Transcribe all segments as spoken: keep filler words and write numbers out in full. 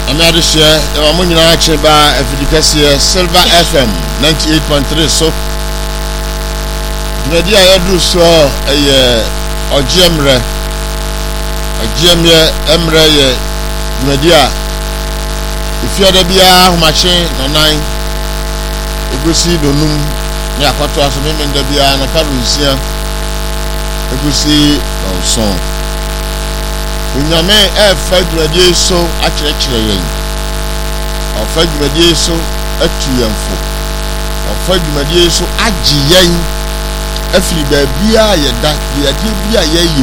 I'm at the share. I'm going to actually buy a Fiducia Silver F M ninety-eight point three. So, the idea I do so a Gemre, a Gemre, Emre, the idea. If you are the Bia, machine, no nine, you go see the noon. Yeah, what was the women the Bia and a Carusia, you go see no song. When your man have fed the so actually, or fed the so actually, or fed the so agian, if you be beer, that the idea be a yay.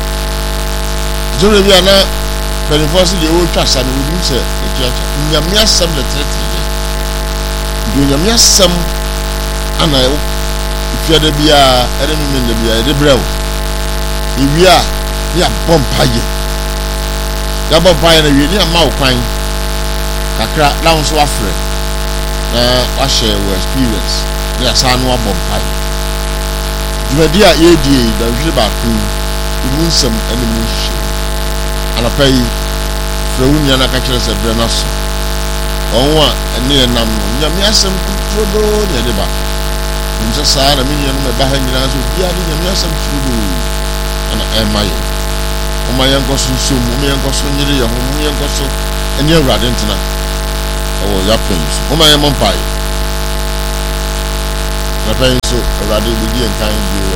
Joriana, Penfosi, the old trust, and we say, the church, Yamia some the thirty. Do Yamia some, and I, if you are the beer, enemy in the beer, the brew. If we are, we are bumpire. Double pie and a really a mouth pine. A crack down so afraid. Uh, I share with experience. There's a no bomb pie. The idea A D A, the river crew, the moonsome and the moon. And I pay for Union catchers a brenasso. On one and near number. Yamiasam to go near the back. In just a million behind the answer, Yamiasam to and I am my. My uncle so my uncle so near your home, my uncle so and your radintina. Oh, your pins. Oh, my empire. My parents so a radical and kind